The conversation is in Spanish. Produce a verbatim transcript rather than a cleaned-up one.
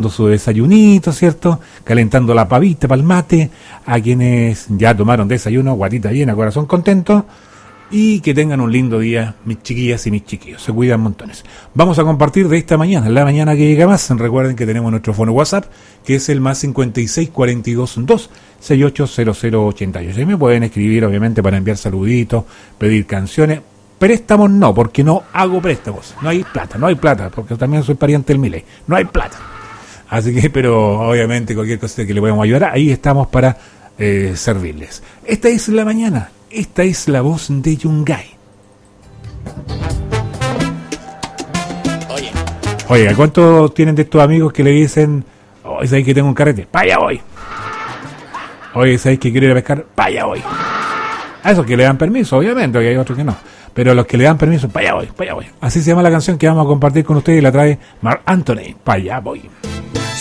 tomando su desayunito, ¿cierto? Calentando la pavita para el mate, a quienes ya tomaron desayuno, guatita llena, corazón contento, y que tengan un lindo día, mis chiquillas y mis chiquillos, se cuidan montones. Vamos a compartir de esta mañana, la mañana que llega más. Recuerden que tenemos nuestro fono WhatsApp, que es el más cincuenta y seis, cuarenta y dos, dos, sesenta y ocho, cero cero, ochenta y ocho. Ahí me pueden escribir, obviamente, para enviar saluditos, pedir canciones. Préstamos no, porque no hago préstamos, no hay plata, no hay plata, porque también soy pariente del Milei, no hay plata. Así que, pero obviamente cualquier cosa que le podamos ayudar, ahí estamos para eh, servirles. Esta es la mañana. Esta es la voz de Yungay. Oye. Oye, ¿cuántos tienen de estos amigos que le dicen, oh, ¿sabéis que tengo un carrete? ¡Pa' allá voy! Oye, ¿sabéis que quiero ir a pescar? ¡Pa' allá voy! A esos que le dan permiso, obviamente, porque hay otros que no. Pero a los que le dan permiso, ¡pa' allá voy! ¡Pa' allá voy! Así se llama la canción que vamos a compartir con ustedes y la trae Marc Anthony. ¡Pa' allá voy!